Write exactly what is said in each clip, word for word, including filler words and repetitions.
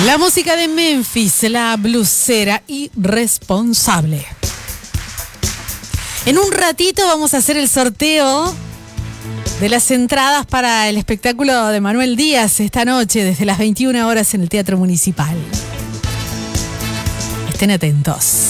La música de Memphis, la blusera irresponsable. En un ratito vamos a hacer el sorteo de las entradas para el espectáculo de Manuel Díaz esta noche desde las veintiuna horas en el Teatro Municipal. Estén atentos.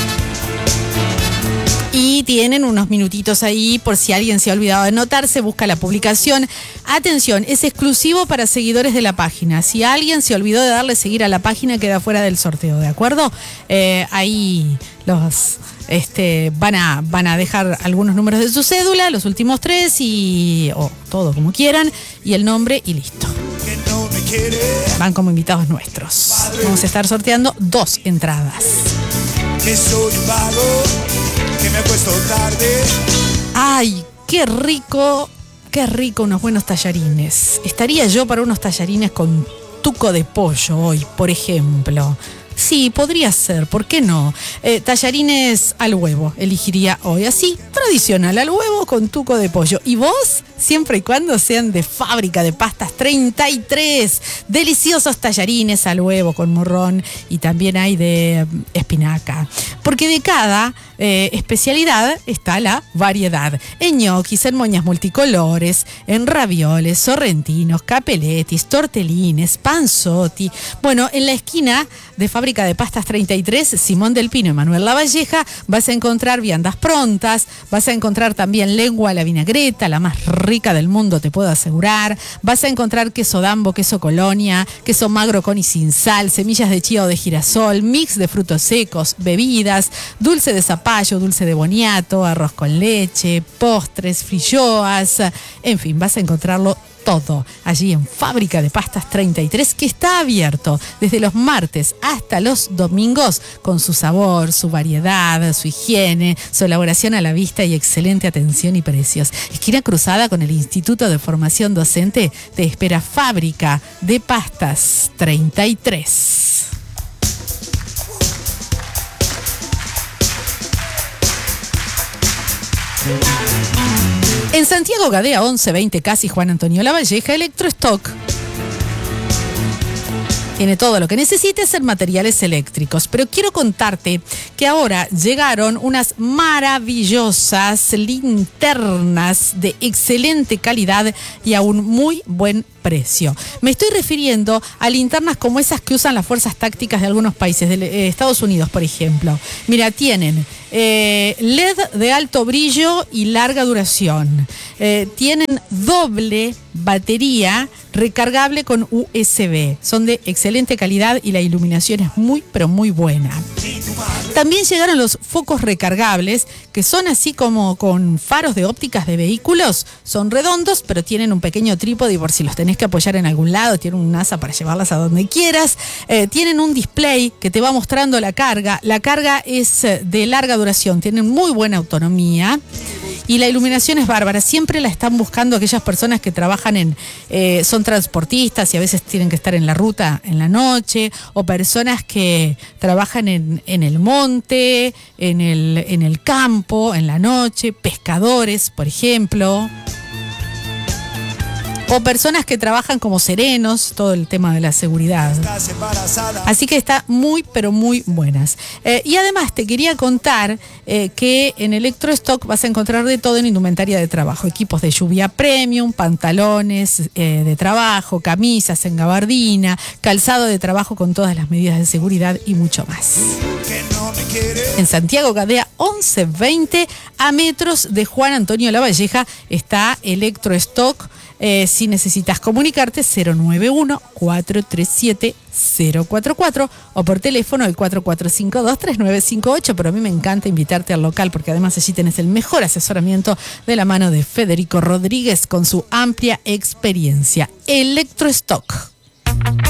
Y tienen unos minutitos ahí por si alguien se ha olvidado de anotarse, busca la publicación. Atención, es exclusivo para seguidores de la página. Si alguien se olvidó de darle seguir a la página, queda fuera del sorteo, ¿de acuerdo? Eh, ahí los este, van, a, van a dejar algunos números de su cédula, los últimos tres y o todo como quieran, y el nombre y listo. Van como invitados nuestros. Vamos a estar sorteando dos entradas. Que soy un vago, que me acuesto tarde. Ay, qué rico, qué rico unos buenos tallarines. Estaría yo para unos tallarines con tuco de pollo hoy, por ejemplo. Sí, podría ser, ¿por qué no? Eh, tallarines al huevo, elegiría hoy. Así, tradicional, al huevo con tuco de pollo. ¿Y vos? Siempre y cuando sean de Fábrica de Pastas treinta y tres. Deliciosos tallarines al huevo con morrón y también hay de espinaca. Porque de cada eh, especialidad está la variedad. En ñoquis, en moñas multicolores, en ravioles, sorrentinos, capeletis, tortelines, panzotti. Bueno, en la esquina de Fábrica de Pastas treinta y tres, Simón del Pino y Manuel Lavalleja, vas a encontrar viandas prontas, vas a encontrar también lengua a la vinagreta, la más rica del mundo, te puedo asegurar. Vas a encontrar queso dambo, queso colonia, queso magro con y sin sal, semillas de chía o de girasol, mix de frutos secos, bebidas, dulce de zapallo, dulce de boniato, arroz con leche, postres, frilloas, en fin, vas a encontrarlo todo allí en Fábrica de Pastas treinta y tres, que está abierto desde los martes hasta los domingos con su sabor, su variedad, su higiene, su elaboración a la vista y excelente atención y precios. Esquina cruzada con el Instituto de Formación Docente te espera Fábrica de Pastas treinta y tres. En Santiago Gadea once veinte Casi Juan Antonio Lavalleja, Electrostock. Tiene todo lo que necesites en materiales eléctricos. Pero quiero contarte que ahora llegaron unas maravillosas linternas de excelente calidad y a un muy buen precio. Me estoy refiriendo a linternas como esas que usan las fuerzas tácticas de algunos países, de eh, Estados Unidos, por ejemplo. Mira, tienen eh, L E D de alto brillo y larga duración. Eh, tienen doble batería recargable con U S B. Son de excelente calidad y la iluminación es muy, pero muy buena. También llegaron los focos recargables, que son así como con faros de ópticas de vehículos. Son redondos, pero tienen un pequeño trípode y por si los tenés que apoyar en algún lado, tienen un asa para llevarlas a donde quieras. Eh, tienen un display que te va mostrando la carga. La carga es de larga duración, tienen muy buena autonomía. Y la iluminación es bárbara. Siempre la están buscando aquellas personas que trabajan en, eh, son transportistas y a veces tienen que estar en la ruta en la noche, o personas que trabajan en, en el monte, en el, en el campo, en la noche, pescadores, por ejemplo. O personas que trabajan como serenos, todo el tema de la seguridad. Así que está muy, pero muy buenas. Eh, y además te quería contar eh, que en Electrostock vas a encontrar de todo en indumentaria de trabajo. Equipos de lluvia premium, pantalones eh, de trabajo, camisas en gabardina, calzado de trabajo con todas las medidas de seguridad y mucho más. En Santiago Gadea once veinte, a metros de Juan Antonio Lavalleja, está Electrostock. Eh, si necesitas comunicarte, cero nueve uno, cuatro tres siete, cero cuatro cuatro o por teléfono el cuatro cuatro cinco dos, tres nueve cinco ocho. Pero a mí me encanta invitarte al local porque además allí tenés el mejor asesoramiento de la mano de Federico Rodríguez con su amplia experiencia. Electrostock.